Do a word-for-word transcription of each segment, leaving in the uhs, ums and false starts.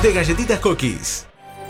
de Galletitas Cookies.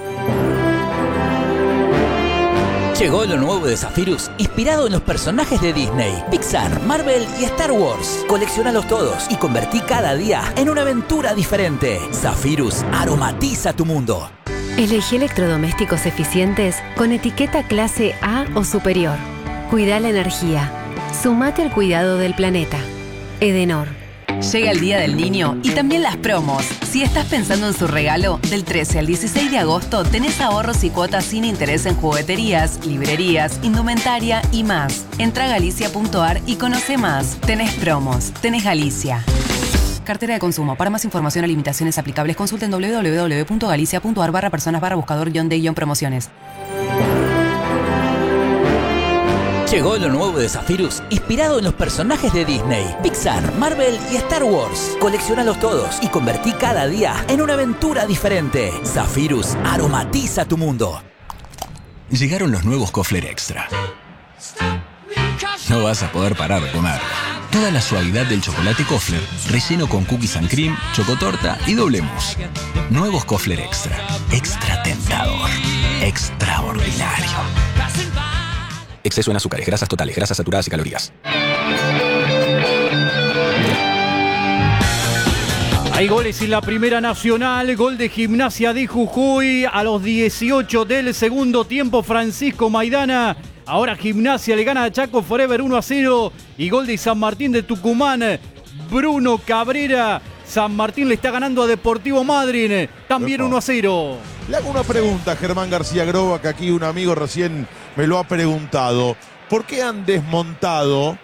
Llegó lo nuevo de Zephyrus, inspirado en los personajes de Disney, Pixar, Marvel y Star Wars. Coleccionalos todos y convertí cada día en una aventura diferente. Zephyrus aromatiza tu mundo. Elegí electrodomésticos eficientes con etiqueta clase A o superior. Cuida la energía. Sumate al cuidado del planeta. Edenor. Llega el Día del Niño y también las promos. Si estás pensando en su regalo, del trece al dieciséis de agosto tenés ahorros y cuotas sin interés en jugueterías, librerías, indumentaria y más. Entra a galicia punto ar y conoce más. Tenés promos. Tenés Galicia. Cartera de consumo. Para más información o limitaciones aplicables, consulten doble u doble u doble u punto galicia punto ar barra personas barra buscador guión de guión promociones. Llegó lo nuevo de Zephyrus, inspirado en los personajes de Disney, Pixar, Marvel y Star Wars. Coleccionalos todos y convertí cada día en una aventura diferente. Zephyrus aromatiza tu mundo. Llegaron los nuevos Kofler Extra. No vas a poder parar de comer. Toda la suavidad del chocolate Kofler, relleno con cookies and cream, chocotorta y doble mousse. Nuevos Kofler Extra. Extra tentador. Extraordinario. Exceso en azúcares, grasas totales, grasas saturadas y calorías. Hay goles en la Primera Nacional, gol de Gimnasia de Jujuy a los dieciocho del segundo tiempo, Francisco Maidana. Ahora Gimnasia le gana a Chaco Forever uno a cero y gol de San Martín de Tucumán, Bruno Cabrera. San Martín le está ganando a Deportivo Madryn, también uno a cero. Le hago una pregunta a Germán García Groba, que aquí un amigo recién me lo ha preguntado. ¿Por qué han desmontado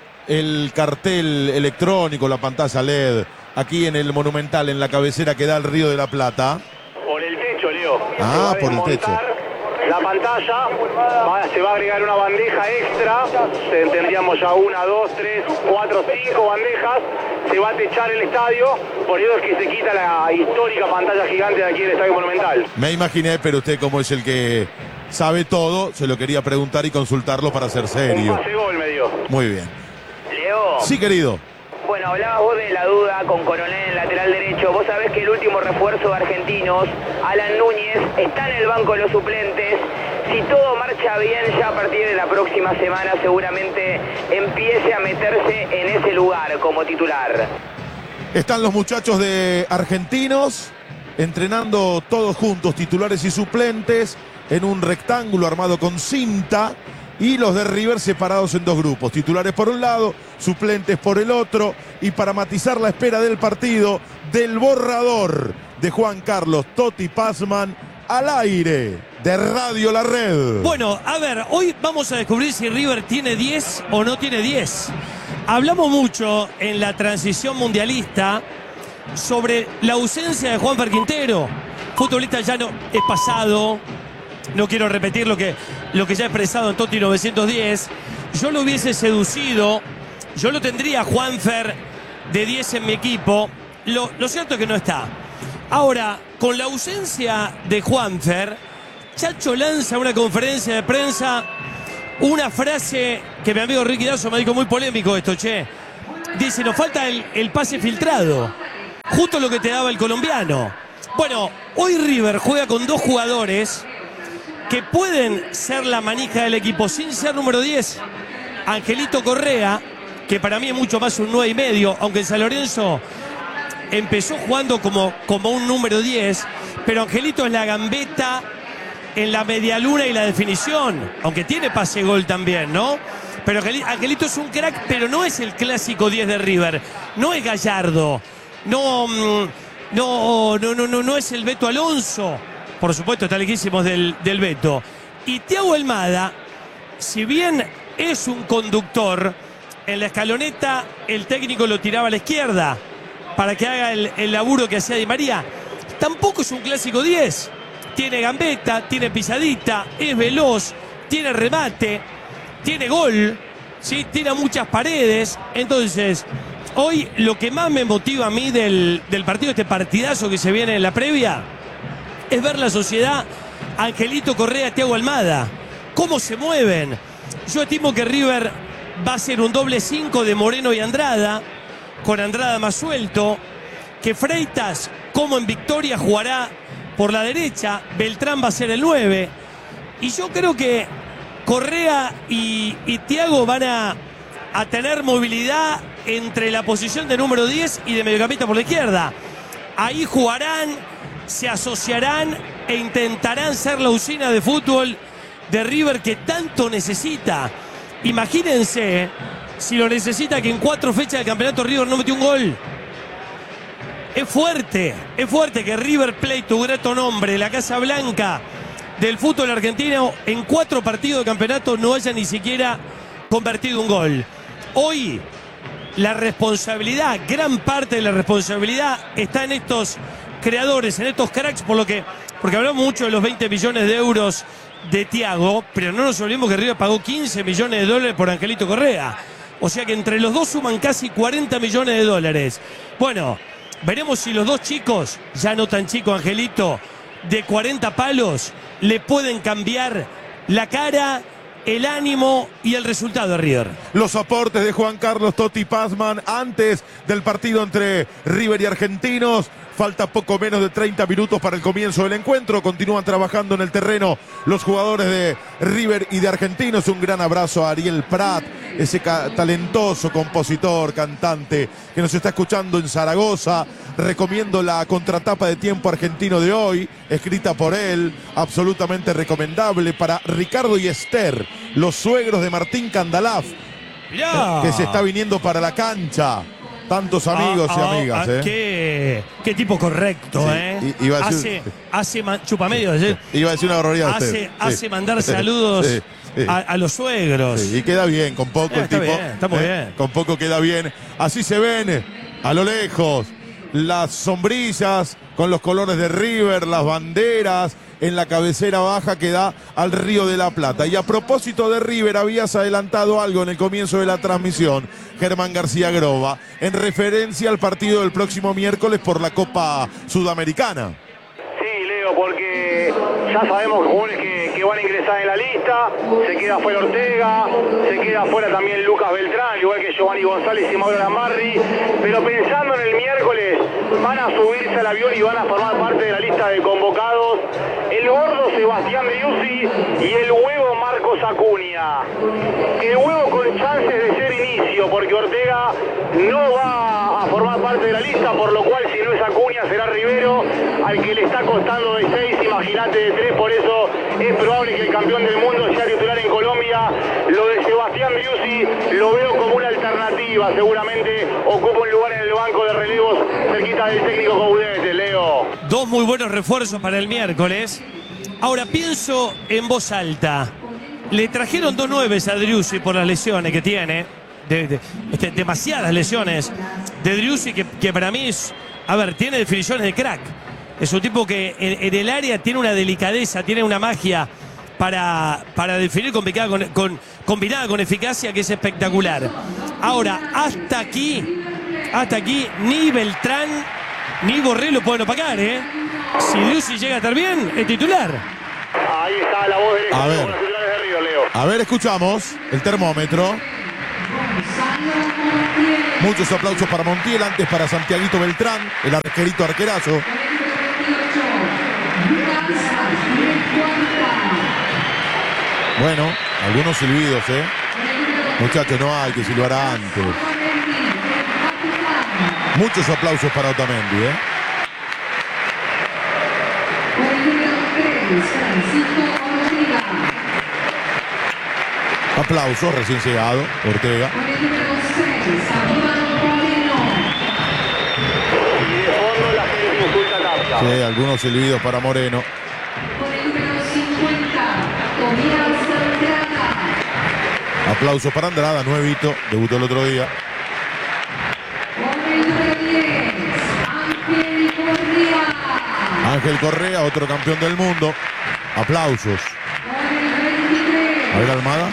el cartel electrónico, la pantalla L E D, aquí en el Monumental, en la cabecera que da al Río de la Plata? Por el techo, Leo. Ah, por el techo. La pantalla, va, se va a agregar una bandeja extra, tendríamos ya una, dos, tres, cuatro, cinco bandejas, se va a techar el estadio, por eso es que se quita la histórica pantalla gigante de aquí del Estadio Monumental. Me imaginé, pero usted como es el que sabe todo, se lo quería preguntar y consultarlo para ser serio. Un pase gol me dio. Muy bien. Leo. Sí, querido. Bueno, hablabas vos de la duda con Coronel en lateral derecho. Vos sabés que el último refuerzo de Argentinos, Alan Núñez, está en el banco de los suplentes. Si todo marcha bien, ya a partir de la próxima semana seguramente empiece a meterse en ese lugar como titular. Están los muchachos de Argentinos entrenando todos juntos, titulares y suplentes, en un rectángulo armado con cinta. Y los de River separados en dos grupos, titulares por un lado, suplentes por el otro. Y para matizar la espera del partido, del borrador de Juan Carlos Totti Pazman al aire de Radio La Red. Bueno, a ver, hoy vamos a descubrir si River tiene diez o no tiene diez. Hablamos mucho en la transición mundialista sobre la ausencia de Juanfer Quintero. Futbolista ya no es pasado. No quiero repetir lo que, lo que ya he expresado en Totti novecientos diez. Yo lo hubiese seducido. Yo lo tendría Juanfer de diez en mi equipo. Lo, lo cierto es que no está. Ahora, con la ausencia de Juanfer, Chacho lanza una conferencia de prensa, una frase que mi amigo Ricky Dazo me dijo muy polémico esto, che. Dice, nos falta el, el pase filtrado. Justo lo que te daba el colombiano. Bueno, hoy River juega con dos jugadores que pueden ser la manija del equipo sin ser número diez. Angelito Correa, que para mí es mucho más un nueve y medio, aunque en San Lorenzo empezó jugando como, como un número diez, pero Angelito es la gambeta en la medialuna y la definición, aunque tiene pase gol también, ¿no? Pero Angelito es un crack, pero no es el clásico diez de River, no es Gallardo, no, no, no, no, no, no es el Beto Alonso. Por supuesto, está lejísimos del, del Beto. Y Thiago Almada, si bien es un conductor, en la escaloneta el técnico lo tiraba a la izquierda para que haga el, el laburo que hacía Di María. Tampoco es un clásico diez. Tiene gambeta, tiene pisadita, es veloz, tiene remate, tiene gol, ¿sí? Tiene muchas paredes. Entonces, hoy lo que más me motiva a mí del, del partido, este partidazo que se viene en la previa, es ver la sociedad Angelito Correa, Thiago Almada. Cómo se mueven. Yo estimo que River va a ser un doble cinco de Moreno y Andrada, con Andrada más suelto. Que Freitas como en Victoria jugará por la derecha, Beltrán va a ser el nueve. Y yo creo que Correa y, y Thiago van a, a tener movilidad entre la posición de número diez y de mediocampista por la izquierda. Ahí jugarán, se asociarán e intentarán ser la usina de fútbol de River que tanto necesita. Imagínense si lo necesita, que en cuatro fechas del campeonato River no metió un gol. Es fuerte, es fuerte que River Plate, tu grato nombre, la Casa Blanca del fútbol argentino, en cuatro partidos de campeonato no haya ni siquiera convertido un gol. Hoy la responsabilidad, gran parte de la responsabilidad está en estos creadores, en estos cracks, por lo que, porque hablamos mucho de los veinte millones de euros de Thiago, pero no nos olvidemos que River pagó quince millones de dólares por Angelito Correa. O sea que entre los dos suman casi cuarenta millones de dólares. Bueno, veremos si los dos chicos, ya no tan chico Angelito, de cuarenta palos, le pueden cambiar la cara, el ánimo y el resultado de River. Los aportes de Juan Carlos Totti Pazman antes del partido entre River y Argentinos. Falta poco menos de treinta minutos para el comienzo del encuentro. Continúan trabajando en el terreno los jugadores de River y de Argentinos. Un gran abrazo a Ariel Prat, ese talentoso compositor, cantante que nos está escuchando en Zaragoza. Recomiendo la contratapa de Tiempo Argentino de hoy, escrita por él, absolutamente recomendable. Para Ricardo y Esther, los suegros de Martín Candalaf, Mirá. que se está viniendo para la cancha. Tantos amigos ah, ah, y amigas, ah, ¿eh? Qué, qué tipo correcto, sí, ¿eh? Iba a decir, hace, hace chupamedios, ¿eh? Iba a decir una barbaridad. Hace, usted. hace sí. mandar saludos sí, sí. A, a los suegros. Sí, y queda bien, con poco eh, el está tipo. Bien, está muy eh, bien. Con poco queda bien. Así se ven a lo lejos las sombrillas con los colores de River, las banderas en la cabecera baja que da al Río de la Plata. Y a propósito de River, habías adelantado algo en el comienzo de la transmisión, Germán García Groba, en referencia al partido del próximo miércoles por la Copa Sudamericana. Sí, Leo, porque ya sabemos jugadores que, que van a ingresar en la lista. Se queda fuera Ortega, se queda fuera también Lucas Beltrán, igual que Giovanni González y Mauro Lamarri. Pero pensando en el miércoles, van a subirse al avión y van a formar parte de la lista de convocados el gordo Sebastián Driussi y el huevo Marcos Acuña. El huevo con chances de ser inicio, porque Ortega no va a formar parte de la lista, por lo cual si no es Acuña será Rivero, al que le está costando de seis, imagínate de tres, por eso es probable que el campeón del mundo sea titular en Colombia. Lo de Sebastián Driussi lo veo como una alternativa, seguramente ocupa un lugar en el banco de relevos cerquita del técnico Caudete, Leo. Dos muy buenos refuerzos para el miércoles. Ahora pienso en voz alta. Le trajeron dos nueves a Driussi por las lesiones que tiene. De, de, este, demasiadas lesiones de Driussi que, que para mí es, a ver, tiene definiciones de crack. Es un tipo que en, en el área tiene una delicadeza, tiene una magia para, para definir complicada con, con, combinada con eficacia que es espectacular. Ahora, hasta aquí, hasta aquí, ni Beltrán ni Borré lo pueden opacar, ¿eh? Si Driussi llega a estar bien, es titular. Ahí está la voz derecha A ver. de los titulares de Río, Leo. A ver, escuchamos el termómetro. Muchos aplausos para Montiel, antes para Santiaguito Beltrán, el arquerito arquerazo. Bueno, algunos silbidos, ¿eh? Muchachos, no hay que silbar antes. Muchos aplausos para Otamendi, ¿eh? Aplausos, recién llegado, Ortega. Y de fondo la gente insulta a Tapia. Sí, algunos silbidos para Moreno. Aplausos para Andrada, nuevito, debutó el otro día. Ángel Correa, otro campeón del mundo. Aplausos. A ver, Almada.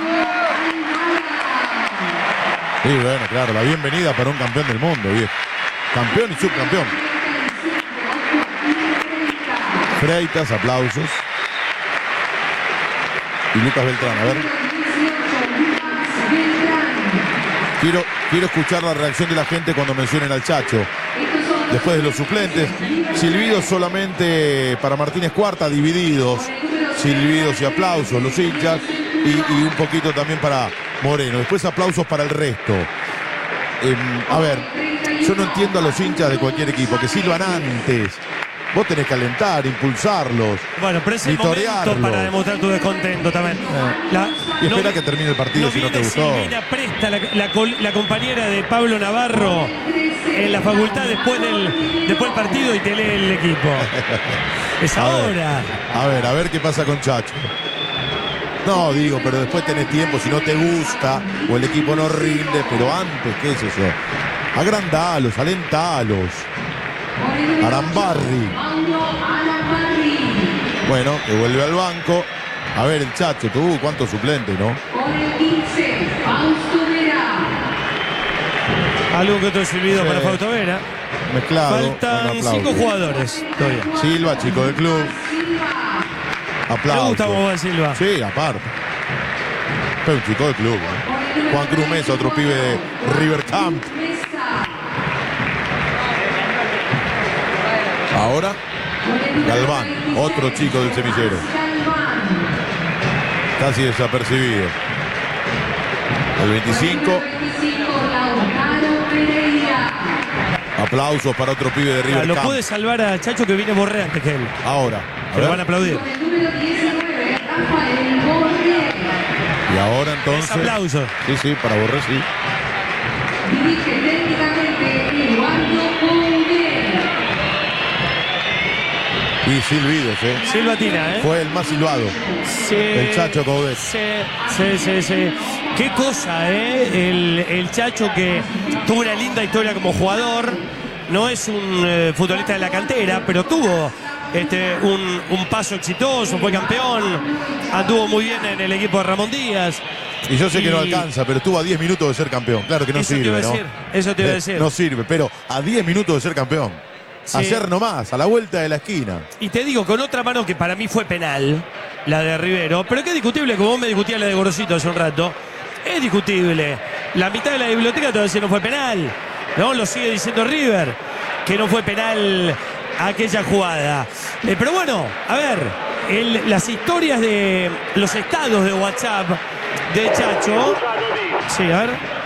Sí, bueno, claro, la bienvenida para un campeón del mundo, viejo. Campeón y subcampeón. Freitas, aplausos. Y Lucas Beltrán, a ver. Quiero, quiero escuchar la reacción de la gente cuando mencionen al Chacho. después de los suplentes. Silbidos solamente para Martínez Cuarta, divididos. Silbidos y aplausos, los hinchas. Y, y un poquito también para Moreno. Después aplausos para el resto. Eh, a ver, yo no entiendo a los hinchas de cualquier equipo que silban antes. Vos tenés que alentar, impulsarlos. Bueno, pero es el momento para demostrar tu descontento también. Eh. La, y espera no, que termine el partido no si no te gustó. Silvina Presta, la, la, la compañera de Pablo Navarro, en la facultad después del, después del partido y te lee el equipo. Es a ahora. Ver, a ver, a ver qué pasa con Chacho. No, digo, pero después tenés tiempo, si no te gusta o el equipo no rinde, pero antes, qué sé yo. Agrandalos, alentalos. Arambarri. Bueno, que vuelve al banco. A ver, el Chacho, tuvo cuántos suplentes, ¿no? Algo que otro silbido sí. para Fausto Vera. Mezclado. Faltan cinco jugadores todavía. Silva, chico del club. Aplausos. Me gusta cómo va Silva. Sí, aparte. Es un chico del club. ¿eh? Juan Cruz Mesa, otro pibe de River Camp. Ahora, Galván, otro chico del semillero. Casi desapercibido. El veinticinco. Aplausos para otro pibe de River Lo Camp. puede salvar a Chacho que viene Borré antes que él. Ahora. Que lo van a aplaudir. Y ahora entonces. Es aplauso. Sí, sí, para Borré, sí. Y silbidos, ¿eh? Silvatina, ¿eh? Fue el más silbado. Sí, el Chacho Coudet. Sí, sí, sí, sí. Qué cosa, ¿eh? El, el Chacho que tuvo una linda historia como jugador. No es un eh, futbolista de la cantera, pero tuvo este, un, un paso exitoso, fue campeón, anduvo muy bien en el equipo de Ramón Díaz. Y yo sé y... que no alcanza, pero estuvo a diez minutos de ser campeón. Claro que no eso sirve, te iba a ¿no? decir, eso te iba a decir. Eh, no sirve, pero a diez minutos de ser campeón. Sí. Hacer nomás, a la vuelta de la esquina. Y te digo, con otra mano que para mí fue penal, la de Rivero, pero que es discutible, como vos me discutías la de Gorosito hace un rato, es discutible. La mitad de la biblioteca te va a decir no fue penal. No, lo sigue diciendo River, que no fue penal aquella jugada. Eh, pero bueno, a ver, el, las historias de los estados de WhatsApp de Chacho. Sí, a ver.